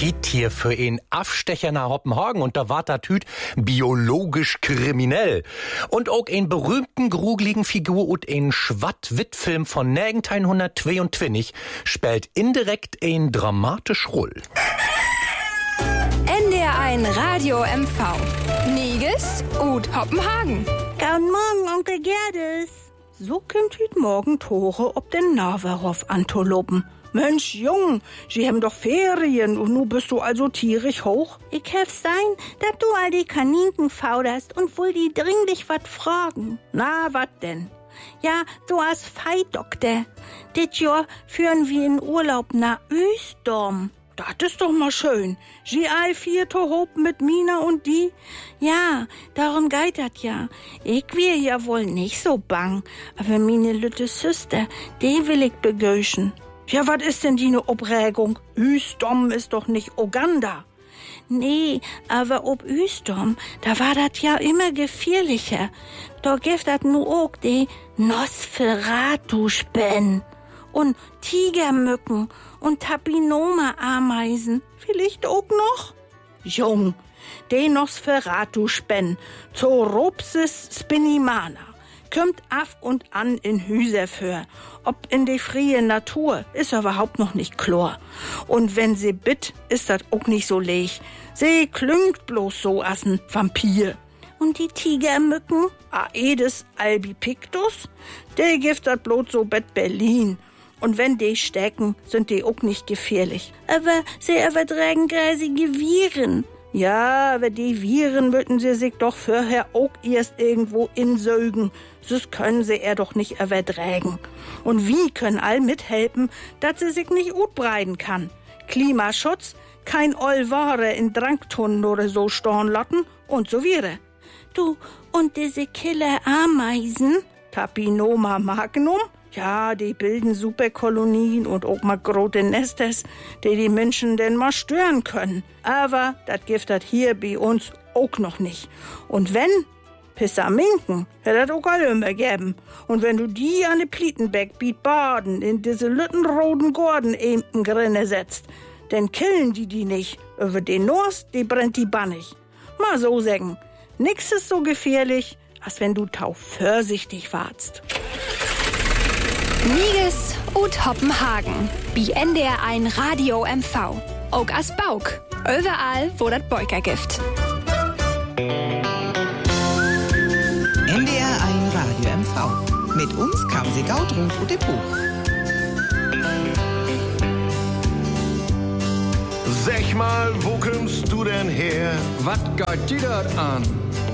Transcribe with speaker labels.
Speaker 1: Tier für einen Afstecher nach Hoppenhagen und da war der Tüt biologisch kriminell. Und auch ein berühmten grugeligen Figur und ein Schwatt-Witt-Film von 1922 spielt indirekt ein dramatisch Roll.
Speaker 2: NDR1 Radio MV. Niges und Hoppenhagen.
Speaker 3: Guten Morgen, Onkel Gerdes. So kommt hüt morgen Tore ob den Naverhof anzuloben. Mensch, Jung, Sie haben doch Ferien und nu bist du also tierisch hoch. Ich helf sein, dass du all die Kaninchen fauderst und wohl die dringlich wat fragen. Na, wat denn? Ja, du als Feidoktor. Dit Jahr führen wir in Urlaub nach Ösdorm. Das ist doch mal schön. Sie all vier hob mit Mina und die? Ja, darum geht das ja. Ich wär ja wohl nicht so bang, aber meine lütte Süster, die will ich begöschen. Ja, was ist denn die ne Obregung? Ösdorm ist doch nicht Uganda. Nee, aber ob Ösdorm, da war das ja immer gefährlicher. Da gibt das nu auch die Nosferatu-Spen und Tigermücken und Tapinoma-Ameisen. Vielleicht auch noch? Jung, die Nosferatu-Spen, Zoropsis spinimana, kommt af und an in Hüser für. Ob in die frie Natur, ist überhaupt noch nicht klar. Und wenn sie bitt, ist das auch nicht so leg. Sie klüngt bloß so as ein Vampir. Und die Tigermücken, Aedes albipictus, der gibt das bloß so bet Berlin. Und wenn die stecken, sind die auch nicht gefährlich. Aber sie übertragen greisige Viren. Ja, aber die Viren würden sie sich doch vorher auch erst irgendwo insögen. Das können sie doch nicht übertragen. Und wie können all mithelfen, dass sie sich nicht utbreiten kann? Klimaschutz, kein Ollware in Dranktonnen oder so storn lassen und so weiter. Du, und diese Killer-Ameisen, Tapinoma magnum, ja, die bilden Superkolonien und auch mal große Nesters, die Menschen denn mal stören können. Aber das gibt das hier bei uns auch noch nicht. Und wenn, Pissaminken, hätte das auch alle immer geben. Und wenn du die an die Plietenbeck biet baden, in diese lüttenroten Gorden eben grinne setzt, dann killen die nicht. Über den Norst, die brennt die bannig. Mal so sagen, nix ist so gefährlich, als wenn du tau vorsichtig warst.
Speaker 2: Niges und Hoppenhagen. Bi NDR1 Radio MV. Auch as Bauk. Überall, wo das Beuker gibt.
Speaker 4: NDR1 Radio MV. Mit uns kam sie Gaudrun und dem Buch.
Speaker 5: Sag mal, wo kommst du denn her?
Speaker 6: Was geht dir das an?